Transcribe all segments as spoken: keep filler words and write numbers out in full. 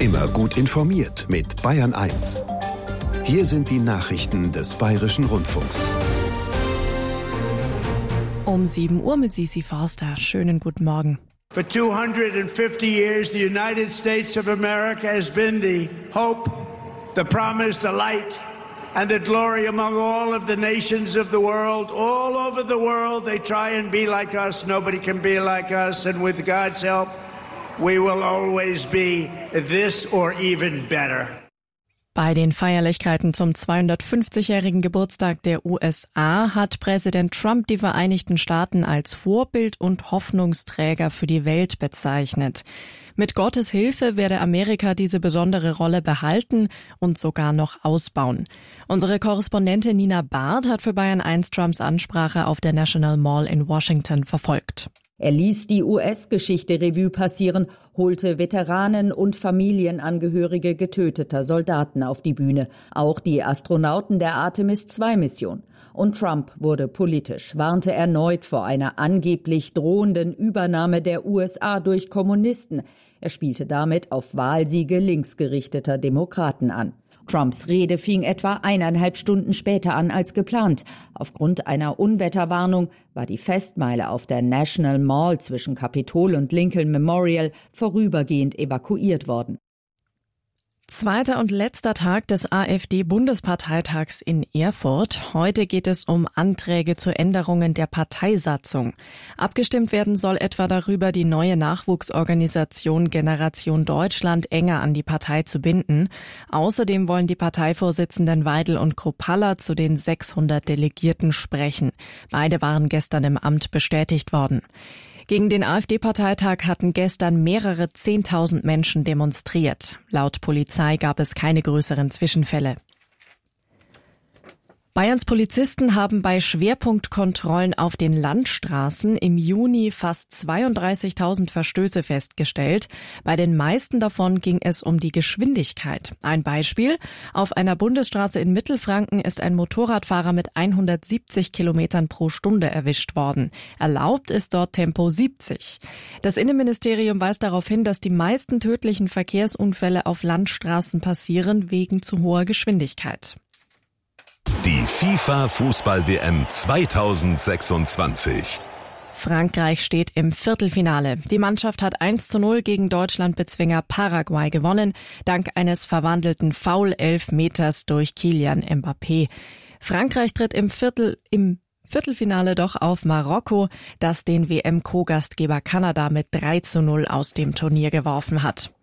Immer gut informiert mit Bayern eins. Hier sind die Nachrichten des Bayerischen Rundfunks. Um sieben Uhr mit Sisi Forster. Schönen guten Morgen. For two hundred fifty years, the United States of America has been the hope, the promise, the light, and the glory among all of the nations of the world. All over the world, they try and be like us. Nobody can be like us. And with God's help, we will always be this or even better. Bei den Feierlichkeiten zum zweihundertfünfzigjährigen Geburtstag der U S A hat Präsident Trump die Vereinigten Staaten als Vorbild und Hoffnungsträger für die Welt bezeichnet. Mit Gottes Hilfe werde Amerika diese besondere Rolle behalten und sogar noch ausbauen. Unsere Korrespondentin Nina Barth hat für Bayern eins Trumps Ansprache auf der National Mall in Washington verfolgt. Er ließ die U S-Geschichte Revue passieren, holte Veteranen und Familienangehörige getöteter Soldaten auf die Bühne, auch die Astronauten der Artemis zwei Mission. Und Trump wurde politisch, warnte erneut vor einer angeblich drohenden Übernahme der U S A durch Kommunisten. Er spielte damit auf Wahlsiege linksgerichteter Demokraten an. Trumps Rede fing etwa eineinhalb Stunden später an als geplant. Aufgrund einer Unwetterwarnung war die Festmeile auf der National Mall zwischen Kapitol und Lincoln Memorial vorübergehend evakuiert worden. Zweiter und letzter Tag des AfD-Bundesparteitags in Erfurt. Heute geht es um Anträge zu Änderungen der Parteisatzung. Abgestimmt werden soll etwa darüber, die neue Nachwuchsorganisation Generation Deutschland enger an die Partei zu binden. Außerdem wollen die Parteivorsitzenden Weidel und Kruppalla zu den sechshundert Delegierten sprechen. Beide waren gestern im Amt bestätigt worden. Gegen den AfD-Parteitag hatten gestern mehrere Zehntausend Menschen demonstriert. Laut Polizei gab es keine größeren Zwischenfälle. Bayerns Polizisten haben bei Schwerpunktkontrollen auf den Landstraßen im Juni fast zweiunddreißigtausend Verstöße festgestellt. Bei den meisten davon ging es um die Geschwindigkeit. Ein Beispiel: Auf einer Bundesstraße in Mittelfranken ist ein Motorradfahrer mit hundertsiebzig Kilometern pro Stunde erwischt worden. Erlaubt ist dort Tempo siebzig. Das Innenministerium weist darauf hin, dass die meisten tödlichen Verkehrsunfälle auf Landstraßen passieren wegen zu hoher Geschwindigkeit. Die FIFA-Fußball-W M zweitausendsechsundzwanzig. Frankreich steht im Viertelfinale. Die Mannschaft hat eins zu null gegen Deutschlandbezwinger Paraguay gewonnen, dank eines verwandelten Foul-Elfmeters durch Kylian Mbappé. Frankreich tritt im Viertel, im Viertelfinale doch auf Marokko, das den W M-Co-Gastgeber Kanada mit drei zu null aus dem Turnier geworfen hat.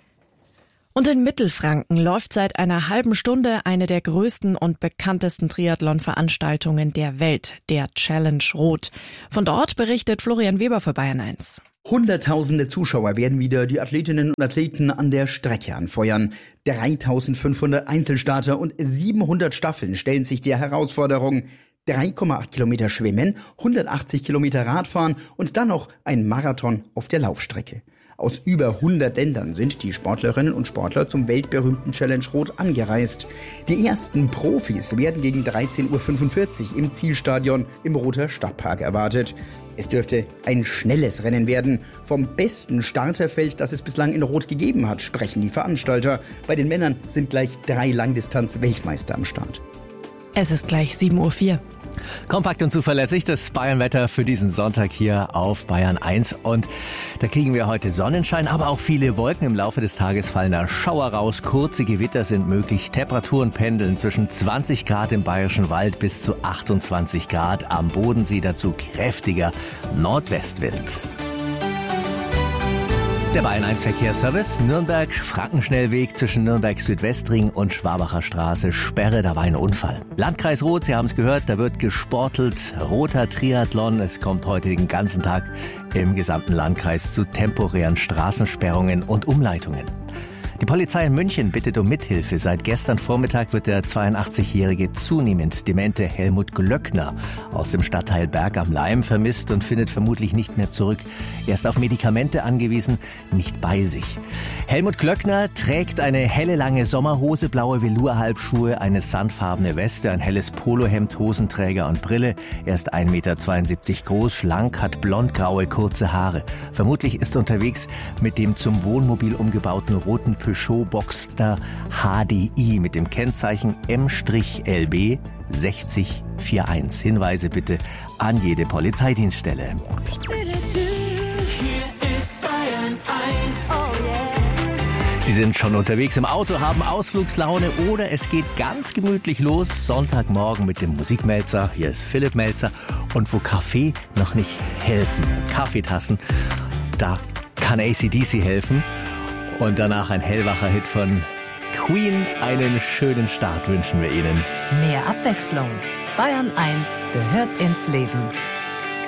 Und in Mittelfranken läuft seit einer halben Stunde eine der größten und bekanntesten Triathlon-Veranstaltungen der Welt, der Challenge Rot. Von dort berichtet Florian Weber für Bayern eins. Hunderttausende Zuschauer werden wieder die Athletinnen und Athleten an der Strecke anfeuern. dreitausendfünfhundert Einzelstarter und siebenhundert Staffeln stellen sich der Herausforderung. drei Komma acht Kilometer schwimmen, hundertachtzig Kilometer Radfahren und dann noch ein Marathon auf der Laufstrecke. Aus über hundert Ländern sind die Sportlerinnen und Sportler zum weltberühmten Challenge Rot angereist. Die ersten Profis werden gegen dreizehn Uhr fünfundvierzig im Zielstadion im Roter Stadtpark erwartet. Es dürfte ein schnelles Rennen werden. Vom besten Starterfeld, das es bislang in Rot gegeben hat, sprechen die Veranstalter. Bei den Männern sind gleich drei Langdistanz-Weltmeister am Start. Es ist gleich sieben Uhr vier. Kompakt und zuverlässig das Bayernwetter für diesen Sonntag hier auf Bayern eins. Und da kriegen wir heute Sonnenschein, aber auch viele Wolken. Im Laufe des Tages fallen da Schauer raus. Kurze Gewitter sind möglich. Temperaturen pendeln zwischen zwanzig Grad im Bayerischen Wald bis zu achtundzwanzig Grad am Bodensee. Dazu kräftiger Nordwestwind. Der Bayern eins Verkehrsservice, Nürnberg-Frankenschnellweg zwischen Nürnberg-Südwestring und Schwabacher Straße, Sperre, da war ein Unfall. Landkreis Roth, Sie haben es gehört, da wird gesportelt, roter Triathlon. Es kommt heute den ganzen Tag im gesamten Landkreis zu temporären Straßensperrungen und Umleitungen. Die Polizei in München bittet um Mithilfe. Seit gestern Vormittag wird der zweiundachtzigjährige zunehmend demente Helmut Glöckner aus dem Stadtteil Berg am Laim vermisst und findet vermutlich nicht mehr zurück. Er ist auf Medikamente angewiesen, nicht bei sich. Helmut Glöckner trägt eine helle lange Sommerhose, blaue Velour-Halbschuhe, eine sandfarbene Weste, ein helles Polohemd, Hosenträger und Brille. Er ist ein Meter zweiundsiebzig groß, schlank, hat blondgraue kurze Haare. Vermutlich ist er unterwegs mit dem zum Wohnmobil umgebauten roten Peugeot Boxster H D I mit dem Kennzeichen M L B sechzig einundvierzig. Hinweise bitte an jede Polizeidienststelle. Sie sind schon unterwegs im Auto, haben Ausflugslaune oder es geht ganz gemütlich los. Sonntagmorgen mit dem Musikmelzer. Hier ist Philipp Melzer. Und wo Kaffee noch nicht helfen, Kaffeetassen, da kann A C D C helfen. Und danach ein hellwacher Hit von Queen. Einen schönen Start wünschen wir Ihnen. Mehr Abwechslung. Bayern eins gehört ins Leben.